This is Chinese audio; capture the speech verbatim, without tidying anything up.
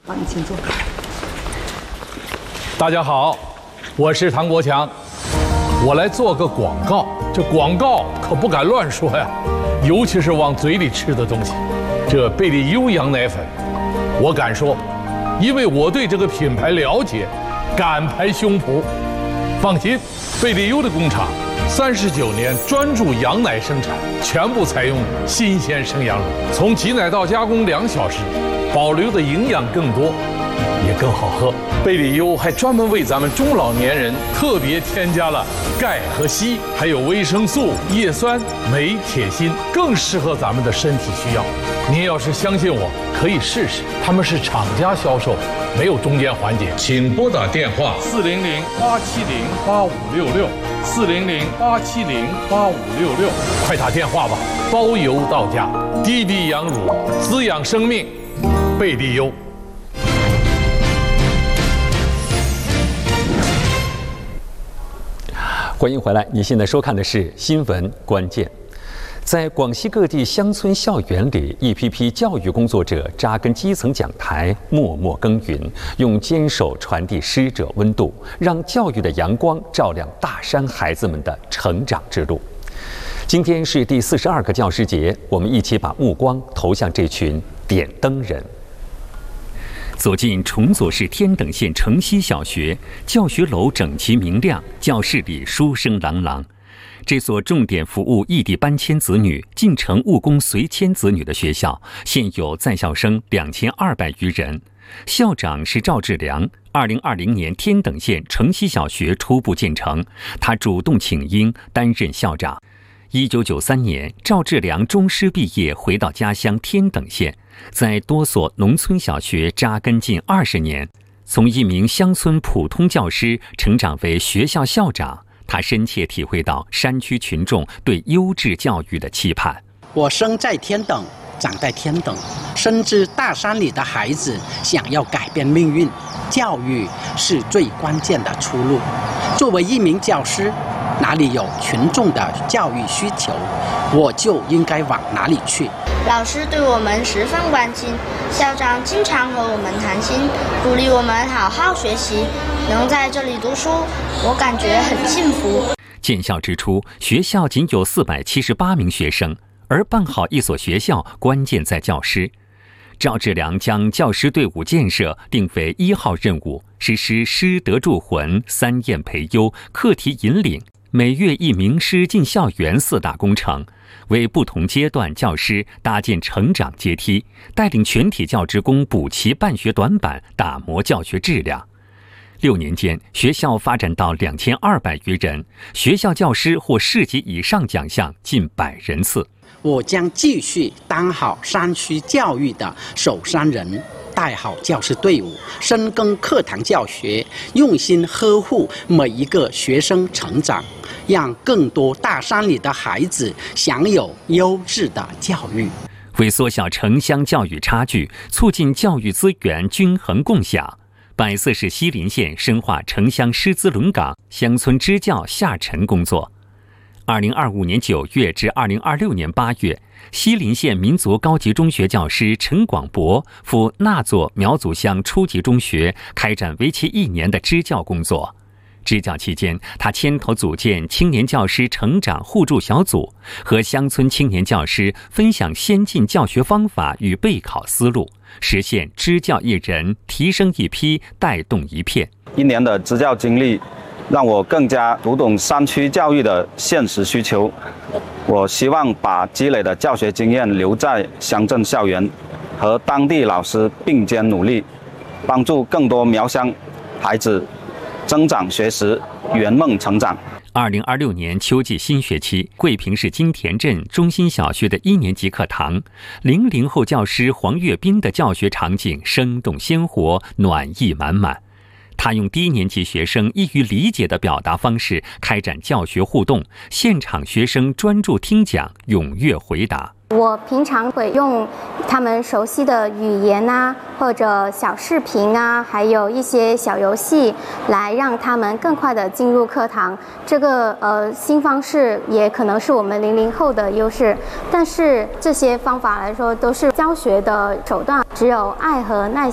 好，你请坐。 大家好，我是唐国强，我来做个广告。这广告可不敢乱说呀，尤其是往嘴里吃的东西。这贝利优羊奶粉，我敢说，因为我对这个品牌了解，敢拍胸脯。放心，贝利优的工厂三十九年专注羊奶生产，全部采用新鲜生羊乳，从挤奶到加工两小时，保留的营养更多，也更好喝。贝利优还专门为咱们中老年人特别添加了钙和硒，还有维生素、叶酸、镁、铁、锌，更适合咱们的身体需要。您要是相信我，可以试试。他们是厂家销售，没有中间环节。请拨打电话四零零八七零八五六六四零零八七零八五六六，快打电话吧，包邮到家。滴滴羊乳，滋养生命，贝利优。 欢迎回来，你现在收看的是新闻关键。在广西各地乡村校园里，一批批教育工作者扎根基层讲台，默默耕耘，用坚守传递师者温度，让教育的阳光照亮大山孩子们的成长之路。今天是第四十二个教师节，我们一起把目光投向这群点灯人。走进崇左市天等县城西小学，教学楼整齐明亮，教室里书声朗朗。这所重点服务异地搬迁子女、进城务工随迁子女的学校，现有在校生两千二百余人。校长是赵志良。二零二零年，天等县城西小学初步建成，他主动请缨担任校长。一九九三年，赵志良中师毕业，回到家乡天等县，在多所农村小学扎根近二十年，从一名乡村普通教师成长为学校校长。他深切体会到山区群众对优质教育的期盼。 我生在天等，长在天等，深知大山里的孩子想要改变命运，教育是最关键的出路。作为一名教师，哪里有群众的教育需求，我就应该往哪里去。 老师对我们十分关心，校长经常和我们谈心，鼓励我们好好学习。能在这里读书，我感觉很幸福。 建校之初，学校仅有四百七十八名学生，而办好一所学校，关键在教师。赵志良将教师队伍建设定为一号任务，实施师德铸魂、三验培优、课题引领、每月一名师进校园四大工程，为不同阶段教师搭建成长阶梯，带领全体教职工补齐办学短板，打磨教学质量。六年间，学校发展到两千二百余人，学校教师获市级以上奖项近百人次。 我将继续当好山区教育的守山人，带好教师队伍，深耕课堂教学，用心呵护每一个学生成长，让更多大山里的孩子享有优质的教育。 为缩小城乡教育差距，促进教育资源均衡共享，百色市西林县深化城乡师资轮岗、乡村支教下沉工作。二零二五年九月至二零二六年八月，西林县民族高级中学教师陈广博赴那座苗族乡初级中学开展为期一年的支教工作。支教期间，他牵头组建青年教师成长互助小组，和乡村青年教师分享先进教学方法与备考思路，实现支教一人，提升一批，带动一片。 一年的支教经历让我更加读懂山区教育的现实需求。我希望把积累的教学经验留在乡镇校园，和当地老师并肩努力，帮助更多苗乡孩子增长学识，圆梦成长。 二零二六年秋季新学期，桂平市金田镇中心小学的一年级课堂，零零后教师黄月斌的教学场景生动鲜活，暖意满满。他用低年级学生易于理解的表达方式开展教学互动，现场学生专注听讲，踊跃回答。 我平常会用他们熟悉的语言啊，或者小视频啊，还有一些小游戏，来让他们更快的进入课堂。这个呃新方式也可能是我们零零后的优势，但是这些方法来说都是教学的手段，只有爱和耐心